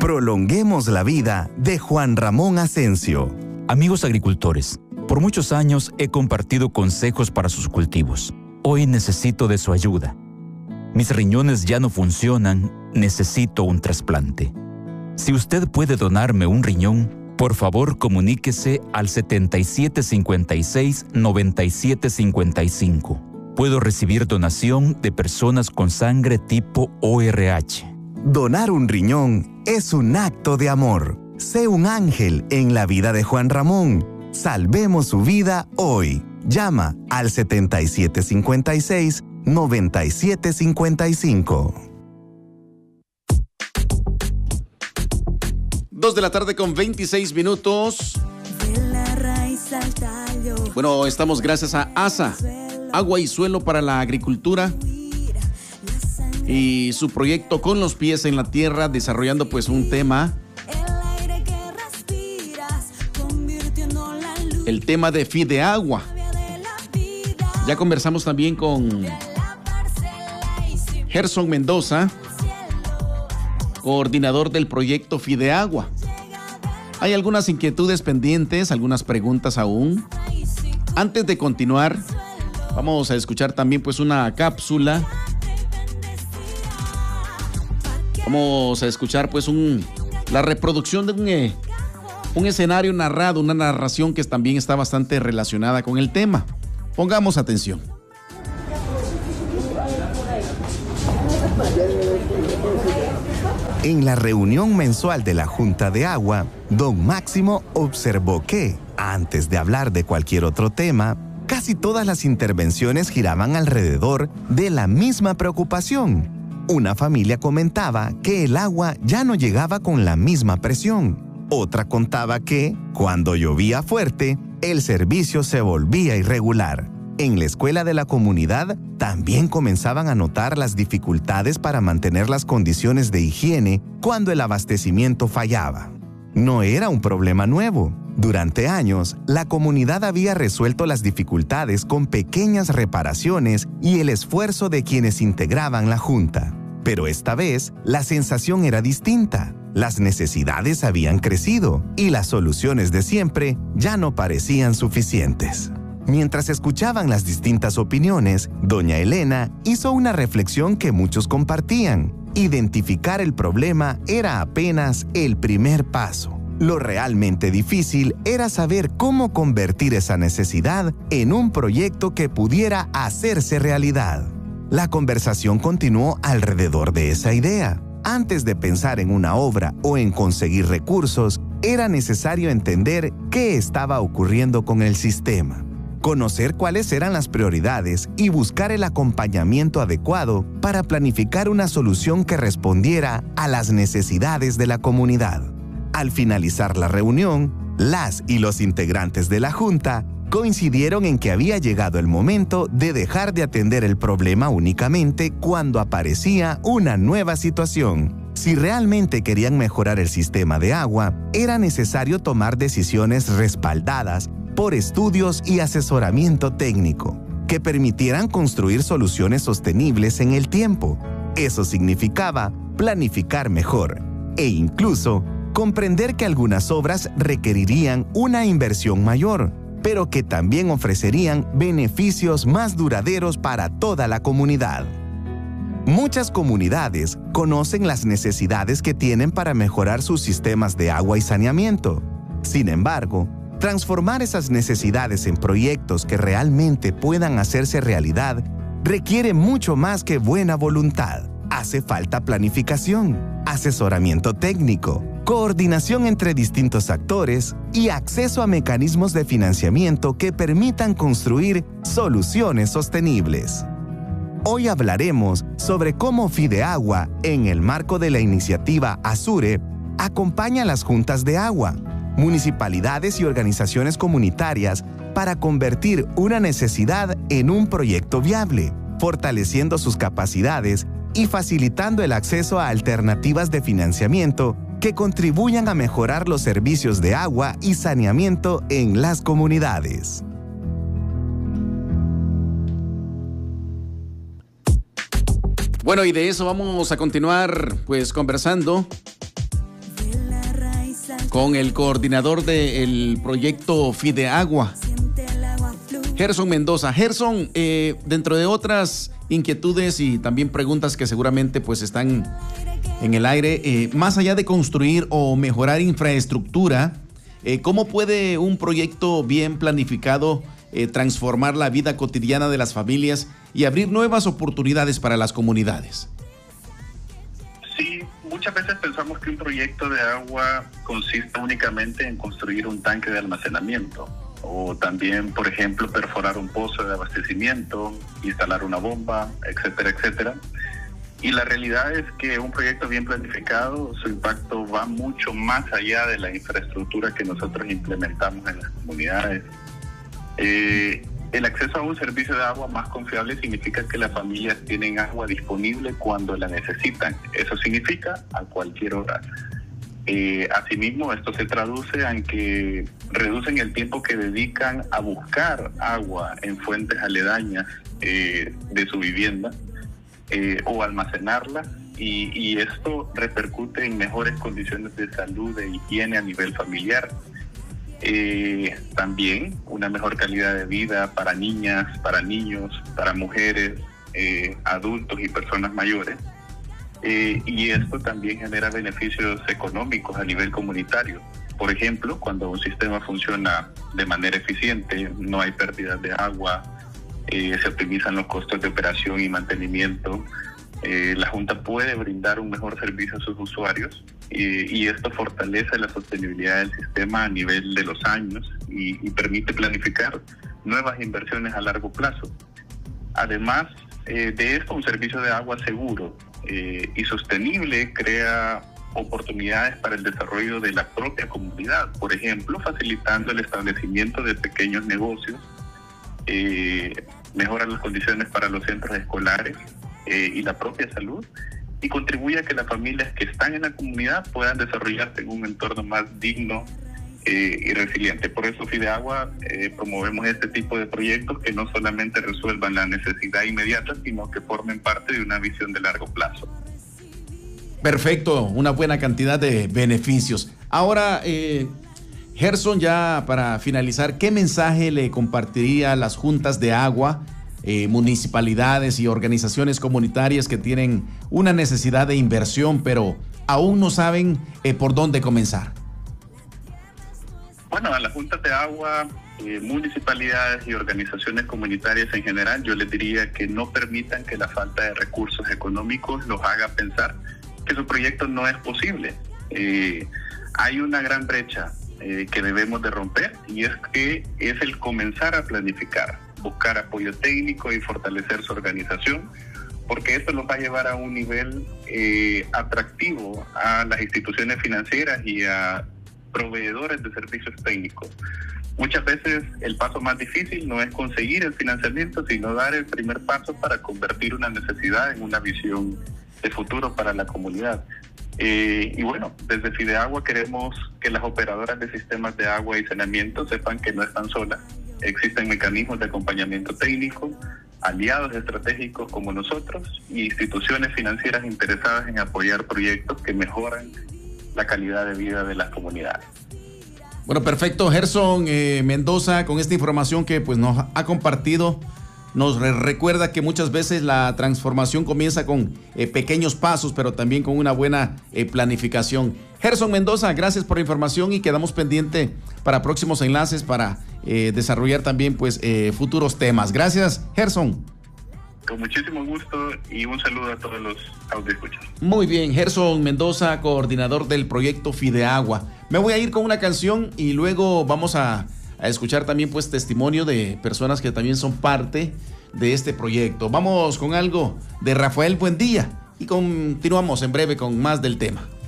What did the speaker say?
Prolonguemos la vida de Juan Ramón Asensio. Amigos agricultores, por muchos años he compartido consejos para sus cultivos. Hoy necesito de su ayuda. Mis riñones ya no funcionan, necesito un trasplante. Si usted puede donarme un riñón, por favor comuníquese al 7756-9755. Puedo recibir donación de personas con sangre tipo ORH. Donar un riñón es un acto de amor. Sé un ángel en la vida de Juan Ramón. Salvemos su vida hoy. Llama al 7756-9755. 2:26 p.m. Bueno, estamos gracias a ASA, Agua y Suelo para la Agricultura, y su proyecto Con los Pies en la Tierra, desarrollando pues un tema, el tema de Fideagua. Ya conversamos también con Gerson Mendoza, coordinador del proyecto Fideagua. Hay algunas inquietudes pendientes, algunas preguntas aún. Antes de continuar, vamos a escuchar también pues una cápsula. Vamos a escuchar pues la reproducción de un escenario narrado, una narración que también está bastante relacionada con el tema. Pongamos atención. En la reunión mensual de la Junta de Agua, don Máximo observó que, antes de hablar de cualquier otro tema, casi todas las intervenciones giraban alrededor de la misma preocupación. Una familia comentaba que el agua ya no llegaba con la misma presión. Otra contaba que, cuando llovía fuerte, el servicio se volvía irregular. En la escuela de la comunidad también comenzaban a notar las dificultades para mantener las condiciones de higiene cuando el abastecimiento fallaba. No era un problema nuevo. Durante años, la comunidad había resuelto las dificultades con pequeñas reparaciones y el esfuerzo de quienes integraban la junta. Pero esta vez, la sensación era distinta. Las necesidades habían crecido y las soluciones de siempre ya no parecían suficientes. Mientras escuchaban las distintas opiniones, doña Elena hizo una reflexión que muchos compartían. Identificar el problema era apenas el primer paso. Lo realmente difícil era saber cómo convertir esa necesidad en un proyecto que pudiera hacerse realidad. La conversación continuó alrededor de esa idea. Antes de pensar en una obra o en conseguir recursos, era necesario entender qué estaba ocurriendo con el sistema, conocer cuáles eran las prioridades y buscar el acompañamiento adecuado para planificar una solución que respondiera a las necesidades de la comunidad. Al finalizar la reunión, las y los integrantes de la Junta coincidieron en que había llegado el momento de dejar de atender el problema únicamente cuando aparecía una nueva situación. Si realmente querían mejorar el sistema de agua, era necesario tomar decisiones respaldadas por estudios y asesoramiento técnico, que permitieran construir soluciones sostenibles en el tiempo. Eso significaba planificar mejor e incluso comprender que algunas obras requerirían una inversión mayor, pero que también ofrecerían beneficios más duraderos para toda la comunidad. Muchas comunidades conocen las necesidades que tienen para mejorar sus sistemas de agua y saneamiento. Sin embargo, transformar esas necesidades en proyectos que realmente puedan hacerse realidad requiere mucho más que buena voluntad. Hace falta planificación, asesoramiento técnico, coordinación entre distintos actores y acceso a mecanismos de financiamiento que permitan construir soluciones sostenibles. Hoy hablaremos sobre cómo Fideagua, en el marco de la iniciativa Asure, acompaña a las juntas de agua, municipalidades y organizaciones comunitarias para convertir una necesidad en un proyecto viable, fortaleciendo sus capacidades y facilitando el acceso a alternativas de financiamiento que contribuyan a mejorar los servicios de agua y saneamiento en las comunidades. Bueno, y de eso vamos a continuar pues conversando con el coordinador del proyecto Fideagua, Gerson Mendoza. Gerson, dentro de otras inquietudes y también preguntas que seguramente pues están en el aire, más allá de construir o mejorar infraestructura, ¿cómo puede un proyecto bien planificado transformar la vida cotidiana de las familias y abrir nuevas oportunidades para las comunidades? Sí, muchas veces pensamos que un proyecto de agua consiste únicamente en construir un tanque de almacenamiento o también, por ejemplo, perforar un pozo de abastecimiento, instalar una bomba, etcétera, etcétera. Y la realidad es que un proyecto bien planificado, su impacto va mucho más allá de la infraestructura que nosotros implementamos en las comunidades. El acceso a un servicio de agua más confiable significa que las familias tienen agua disponible cuando la necesitan. Eso significa a cualquier hora. Asimismo, esto se traduce en que reducen el tiempo que dedican a buscar agua en fuentes aledañas de su vivienda o almacenarla, y esto repercute en mejores condiciones de salud e higiene a nivel familiar. También una mejor calidad de vida para niñas, para niños, para mujeres, adultos y personas mayores. Y esto también genera beneficios económicos a nivel comunitario. Por ejemplo, cuando un sistema funciona de manera eficiente, no hay pérdidas de agua, se optimizan los costos de operación y mantenimiento, la Junta puede brindar un mejor servicio a sus usuarios, y esto fortalece la sostenibilidad del sistema a nivel de los años y permite planificar nuevas inversiones a largo plazo. Además de esto, un servicio de agua seguro y sostenible crea oportunidades para el desarrollo de la propia comunidad, por ejemplo, facilitando el establecimiento de pequeños negocios, mejora las condiciones para los centros escolares y la propia salud, y contribuye a que las familias que están en la comunidad puedan desarrollarse en un entorno más digno y resiliente. Por eso Fideagua promovemos este tipo de proyectos que no solamente resuelvan la necesidad inmediata, sino que formen parte de una visión de largo plazo. Perfecto, una buena cantidad de beneficios. Ahora, Gerson, ya para finalizar, ¿qué mensaje le compartiría a las juntas de agua, municipalidades y organizaciones comunitarias que tienen una necesidad de inversión, pero aún no saben por dónde comenzar? Bueno, a las juntas de agua, municipalidades y organizaciones comunitarias en general, yo les diría que no permitan que la falta de recursos económicos los haga pensar que su proyecto no es posible. Hay una gran brecha que debemos de romper, y es que es el comenzar a planificar, buscar apoyo técnico y fortalecer su organización, porque esto nos va a llevar a un nivel atractivo a las instituciones financieras y a proveedores de servicios técnicos. Muchas veces el paso más difícil no es conseguir el financiamiento, sino dar el primer paso para convertir una necesidad en una visión de futuro para la comunidad. Y bueno, desde Fideagua queremos que las operadoras de sistemas de agua y saneamiento sepan que no están solas. Existen mecanismos de acompañamiento técnico, aliados estratégicos como nosotros y instituciones financieras interesadas en apoyar proyectos que mejoran la calidad de vida de las comunidades. Bueno, perfecto, Gerson Mendoza, con esta información que pues nos ha compartido, nos recuerda que muchas veces la transformación comienza con pequeños pasos, pero también con una buena planificación. Gerson Mendoza, gracias por la información y quedamos pendientes para próximos enlaces para desarrollar también pues futuros temas. Gracias, Gerson. Con muchísimo gusto y un saludo a todos los audioescuchas. Muy bien, Gerson Mendoza, coordinador del proyecto Fideagua. Me voy a ir con una canción y luego vamos a escuchar también pues testimonio de personas que también son parte de este proyecto. Vamos con algo de Rafael Buendía y continuamos en breve con más del tema.